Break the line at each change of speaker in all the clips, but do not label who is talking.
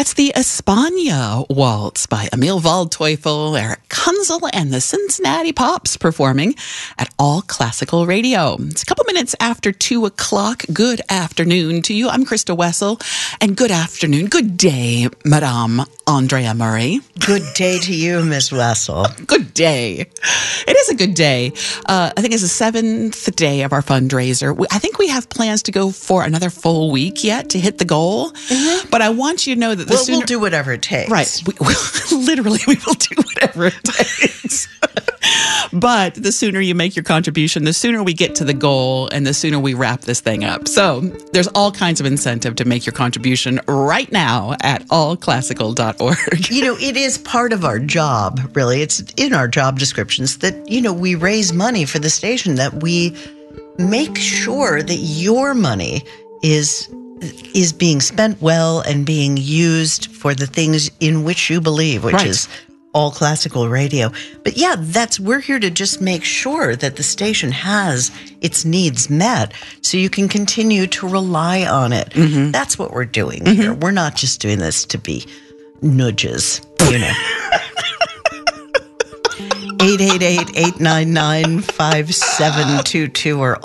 That's the España Waltz by Emil Waldteufel, Eric Kunzel, and the Cincinnati Pops performing at All Classical Radio. It's a couple minutes after 2 o'clock. Good afternoon to you. I'm Krista Wessel, and good afternoon, good day, Madame Andrea Murray.
Good day to you, Miss Wessel.
Good day. It is a good day. I think it's the 7th day of our fundraiser. I think we have plans to go for another full week yet to hit the goal. Mm-hmm. But I want you to know that
we'll do whatever it takes.
Right. Literally, we will do whatever it takes. But the sooner you make your contribution, the sooner we get to the goal and the sooner we wrap this thing up. So there's all kinds of incentive to make your contribution right now at allclassical.org.
You know, it is part of our job, really. It's in our job descriptions that, you know, we raise money for the station, that we make sure that your money is being spent well and being used for the things in which you believe, which is All Classical Radio. But yeah, we're here to just make sure that the station has its needs met so you can continue to rely on it. Mm-hmm. That's what we're doing here. We're not just doing this to be nudges, you know. 888-899-5722 or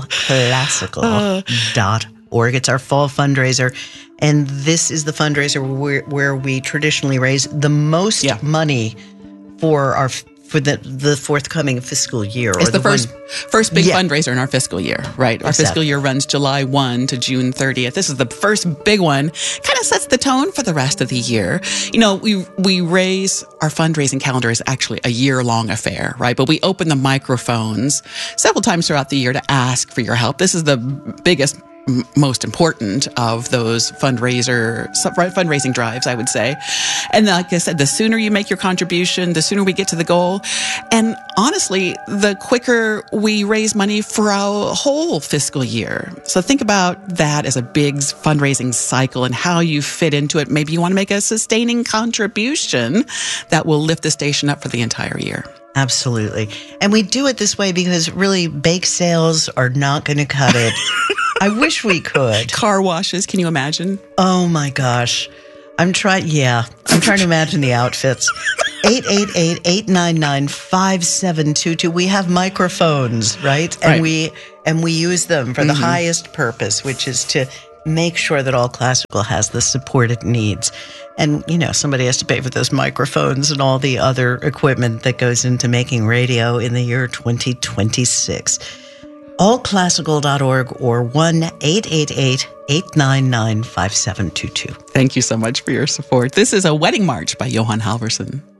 allclassical.org. It's our fall fundraiser. And this is the fundraiser where we traditionally raise the most money for the forthcoming fiscal year.
It's the first big fundraiser in our fiscal year, right? Our fiscal year runs July 1 to June 30th. This is the first big one. Kind of sets the tone for the rest of the year. You know, we raise our fundraising calendar is actually a year-long affair, right? But we open the microphones several times throughout the year to ask for your help. This is the biggest, most important of those fundraising drives, I would say. And like I said, the sooner you make your contribution, the sooner we get to the goal. And honestly, the quicker we raise money for our whole fiscal year. So think about that as a big fundraising cycle and how you fit into it. Maybe you want to make a sustaining contribution that will lift the station up for the entire year.
Absolutely. And we do it this way because really bake sales are not going to cut it. I wish we could.
Car washes, can you imagine?
Oh my gosh. I'm trying to imagine the outfits. 888-899-5722. We have microphones, right? And we use them for the highest purpose, which is to make sure that All Classical has the support it needs. And, you know, somebody has to pay for those microphones and all the other equipment that goes into making radio in the year 2026. allclassical.org or 1-888-899-5722.
Thank you so much for your support. This is a wedding march by Johann Halvorsen.